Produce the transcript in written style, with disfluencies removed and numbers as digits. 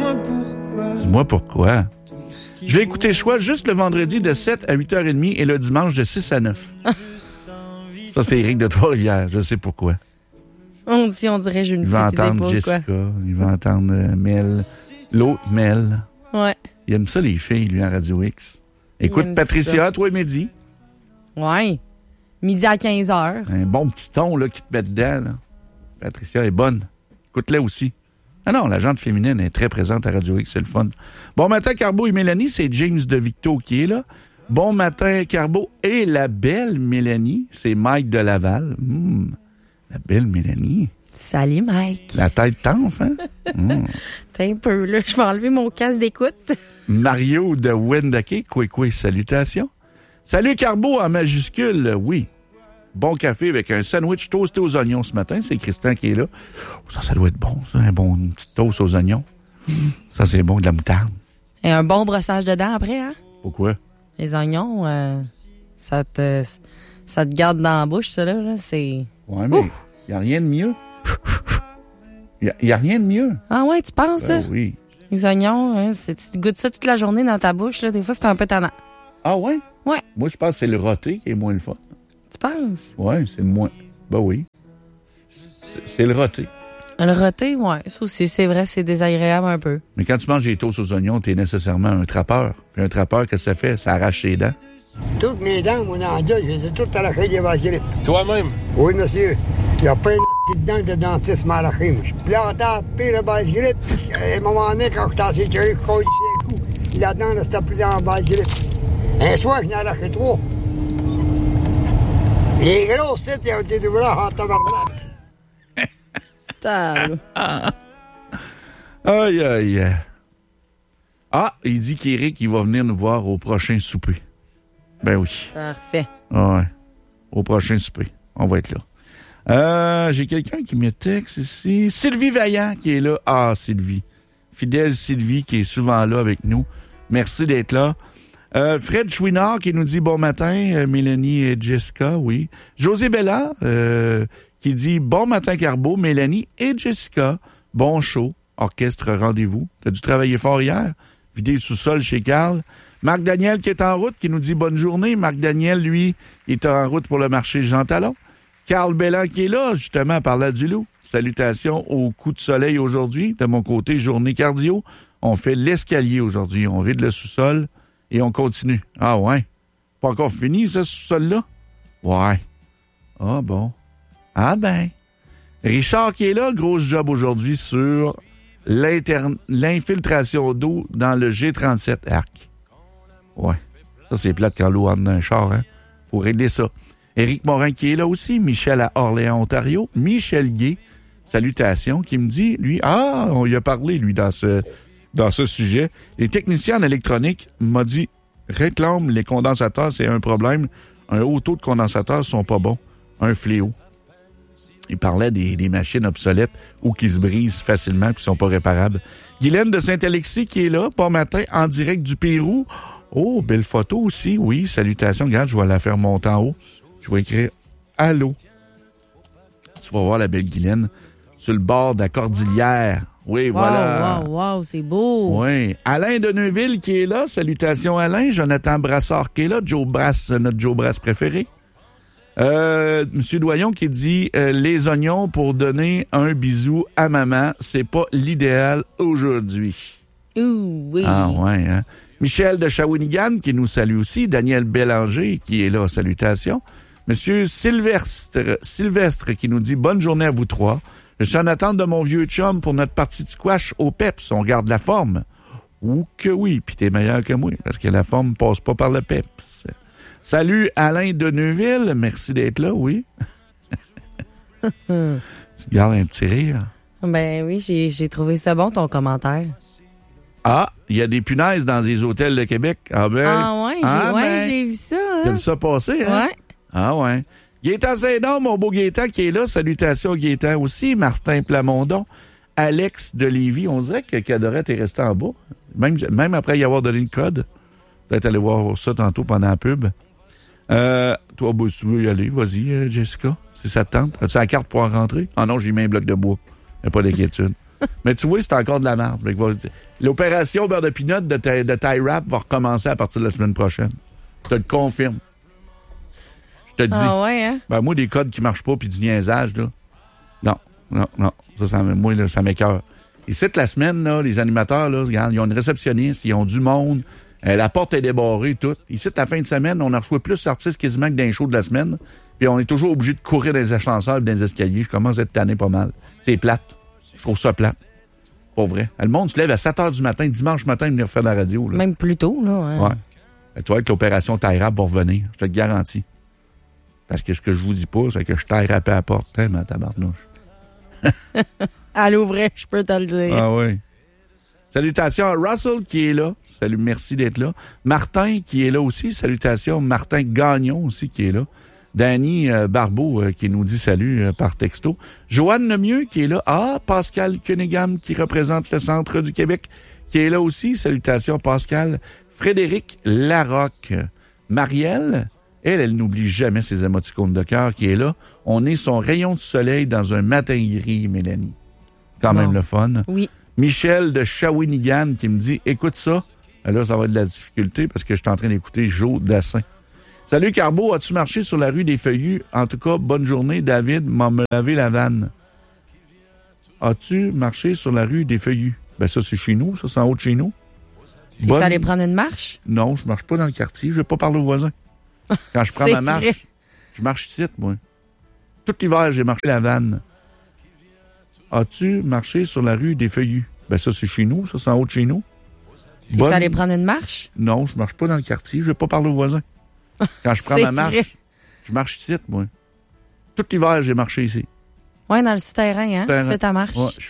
Dis-moi pourquoi. Je vais écouter Choix juste le vendredi de 7 à 8h30 et le dimanche de 6 à 9. Ça, c'est Éric de Trois-Rivières. Je sais pourquoi. On dirait j'ai une petite idée. Il va entendre pour Jessica, quoi. il va entendre Mel, l'autre Mel. Ouais. Il aime ça, les filles, lui, en Radio X. Écoute Patricia, ça. Toi et Mehdi. Ouais. Midi à 15h. Un bon petit ton là, qui te met dedans. Là. Patricia est bonne. Écoute-la aussi. Ah non, la jante féminine est très présente à Radio X, c'est le fun. Bon matin, Carbo et Mélanie, c'est James de Victo qui est là. Bon matin, Carbo et la belle Mélanie, c'est Mike de Laval. La belle Mélanie. Salut, Mike. La tête t'enfle, hein? T'es un peu, là. Je vais enlever mon casque d'écoute. Mario de Wendake, coué, salutations. Salut, Carbo en majuscule, oui. Bon café avec un sandwich toasté aux oignons ce matin. C'est Christian qui est là. Ça doit être bon, ça. Un bon petit toast aux oignons. Ça, c'est bon, de la moutarde. Et un bon brossage de dents après, hein? Pourquoi? Les oignons, ça te garde dans la bouche, ça, là. C'est... Ouais, mais il n'y a rien de mieux. Il n'y a rien de mieux. Ah ouais, tu penses, ça? Oui. Les oignons, hein, tu goûtes ça toute la journée dans ta bouche, là. Des fois, c'est un peu tannant. Ah ouais? Ouais. Moi, je pense que c'est le rôti qui est moins le fun. Tu penses? Ouais, c'est le moins. Ben oui. C'est le rôti. Le rôti, ouais. Ça aussi, c'est vrai, c'est désagréable un peu. Mais quand tu manges des toasts aux oignons, t'es nécessairement un trappeur. Puis un trappeur, qu'est-ce que ça fait? Ça arrache les dents. Toutes mes dents, mon anda, je les ai toutes arrachées des vaseline. Toi-même? Oui, monsieur. Il y a plein de dents de dentiste m'arraché. Je plantais à pire le vaseline. À un moment donné, quand je suis assez curieux, je colle le coup. Là-dedans, là, c'était plus dans le vaseline. Un soir, je n'ai arraché 3. Les grosses têtes, ils ont été ouvertes en tabarnak. Aïe, aïe. Ah, il dit qu'Éric, il va venir nous voir au prochain souper. Ben oui. Parfait. Ouais. Au prochain souper. On va être là. J'ai quelqu'un qui me texte ici. Sylvie Vaillant qui est là. Ah, Sylvie. Fidèle Sylvie qui est souvent là avec nous. Merci d'être là. Fred Chouinard qui nous dit bon matin, Mélanie et Jessica, oui. José Bella qui dit bon matin Carbo, Mélanie et Jessica. Bon show, orchestre rendez-vous. T'as dû travailler fort hier. Vider le sous-sol chez Carl. Marc Daniel qui est en route, qui nous dit bonne journée. Marc Daniel, lui, est en route pour le marché Jean Talon. Carl Bellan qui est là, justement, par là du loup. Salutations au coup de soleil aujourd'hui. De mon côté, journée cardio. On fait l'escalier aujourd'hui. On vide le sous-sol et on continue. Ah ouais? Pas encore fini, ça, ce sous-sol-là? Ouais. Ah bon. Ah ben. Richard qui est là, grosse job aujourd'hui sur l'infiltration d'eau dans le G37 Arc. Ouais. Ça, c'est plate quand l'eau entre dans un char, hein. Faut régler ça. Éric Morin qui est là aussi. Michel à Orléans, Ontario. Michel Gay, salutations, qui me dit, lui, on y a parlé, lui, dans ce sujet. Les techniciens en électronique m'ont dit, réclame les condensateurs, c'est un problème. Un haut taux de condensateurs sont pas bons. Un fléau. Il parlait des machines obsolètes ou qui se brisent facilement et qui sont pas réparables. Guylaine de Saint-Alexis qui est là, bon matin, en direct du Pérou. Oh, belle photo aussi. Oui, salutations. Regarde, je vais la faire monter en haut. Je vais écrire « Allô ». Tu vas voir la belle Guylaine sur le bord de la Cordillère. Oui, voilà. Wow, c'est beau. Oui. Alain de Neuville qui est là. Salutations, Alain. Jonathan Brassard qui est là. Joe Brass, notre Joe Brass préféré. Monsieur Doyon qui dit les oignons pour donner un bisou à maman, c'est pas l'idéal aujourd'hui. Oui. Ah ouais, hein. Michel de Shawinigan qui nous salue aussi. Daniel Bélanger qui est là, salutations. Monsieur Sylvestre qui nous dit bonne journée à vous trois. Je suis en attente de mon vieux chum pour notre partie de squash au PEPS. On garde la forme. Ou que oui, puis t'es meilleur que moi, parce que la forme passe pas par le PEPS. Salut Alain de Neuville, merci d'être là, oui. Tu gardes un petit rire. Ben oui, j'ai trouvé ça bon, ton commentaire. Ah, il y a des punaises dans les hôtels de Québec. Ah ben, j'ai vu ça. Hein? T'as vu ça passer, hein? Ouais. Ah ouais. Gaétan Saint-Don, mon beau Gaétan qui est là. Salutations Gaétan aussi. Martin Plamondon. Alex de Lévis. On dirait que Cadorette est resté en bas. Même après y avoir donné le code. Peut-être aller voir ça tantôt pendant la pub. Toi, si tu veux y aller, vas-y, Jessica. Si ça te tente. As-tu la carte pour en rentrer? Ah non, j'ai mis un bloc de bois. Il n'y a pas d'inquiétude. Mais tu vois, c'est encore de la merde. L'opération beurre de pinot de Tie Wrap va recommencer à partir de la semaine prochaine. Je te le confirme. Je te le dis. Ah ouais, hein? Ben, moi, des codes qui marchent pas puis du niaisage, là. Non. Moi, là, ça m'écoeure. Ici, la semaine, là, les animateurs, là, regarde, ils ont une réceptionniste, ils ont du monde. La porte est débarrée, tout. Ici, la fin de semaine, on a reçu plus d'artistes quasiment que dans les shows de la semaine. Puis on est toujours obligé de courir dans les ascenseurs et dans les escaliers. Je commence à être tanné pas mal. C'est plate. Je trouve ça plate. Pas vrai. Le monde se lève à 7 h du matin, dimanche matin, venir faire de la radio. Là. Même plus tôt, là. Hein. Ouais. Et tu vois que l'opération Tie Wrap va revenir. Je te le garantis. Parce que ce que je vous dis pas, c'est que je taille rappé à la porte. Hein, ma tabarnouche. À l'ouvrir, je peux te le dire. Ah oui. Salutations à Russell qui est là. Salut, merci d'être là. Martin qui est là aussi. Salutations. Martin Gagnon aussi qui est là. Danny Barbeau qui nous dit salut par texto. Joanne Lemieux qui est là. Ah, Pascal Cunningham qui représente le centre du Québec qui est là aussi. Salutations Pascal. Frédéric Larocque. Marielle, elle n'oublie jamais ses émoticônes de cœur qui est là. On est son rayon de soleil dans un matin gris, Mélanie. Quand même le fun. Oui. Michel de Shawinigan qui me dit « Écoute ça. » Là, ça va être de la difficulté parce que je suis en train d'écouter Joe Dassin. Salut Carbo, as-tu marché sur la rue des Feuillus? En tout cas, bonne journée, David, m'a me lavé la vanne. As-tu marché sur la rue des Feuillus? Ben ça, c'est chez nous, ça, c'est en haut de chez nous. Tu allais prendre une marche? Non, je marche pas dans le quartier, je vais pas parler aux voisins. Quand je prends ma marche, je marche ici, moi. Tout l'hiver, j'ai marché la vanne. As-tu marché sur la rue des Feuillus? Ben ça, c'est chez nous, ça, c'est en haut de chez nous. Tu allais prendre une marche? Non, je marche pas dans le quartier, je vais pas parler aux voisins. Quand je prends ma marche, je marche ici, moi. Tout l'hiver, j'ai marché ici. Oui, dans le souterrain, hein? Tu fais ta marche. Ouais,